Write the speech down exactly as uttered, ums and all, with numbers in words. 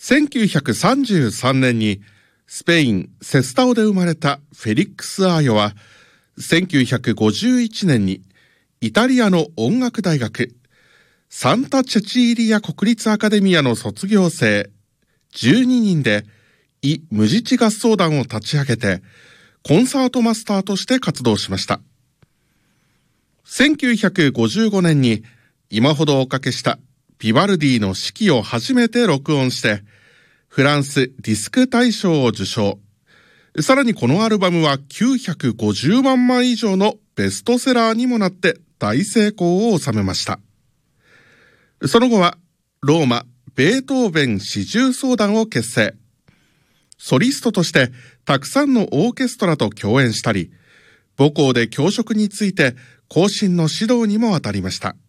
せんきゅうひゃくさんじゅうさんねんにスペイン・セスタオで生まれたフェリックス・アーヨは、せんきゅうひゃくごじゅういちねんにイタリアの音楽大学サンタ・チェチーリア国立アカデミアの卒業生じゅうににんでイ・ムジチ合奏団を立ち上げてコンサートマスターとして活動しました。せんきゅうひゃくごじゅうごねんに今ほどおかけしたビバルディの四季を初めて録音してフランスディスク大賞を受賞。さらにこのアルバムはきゅうひゃくごじゅうまんまい以上のベストセラーにもなって大成功を収めました。その後はローマベートーベン四重奏団を結成。ソリストとしてたくさんのオーケストラと共演したり、母校で教職について後進の指導にも当たりました。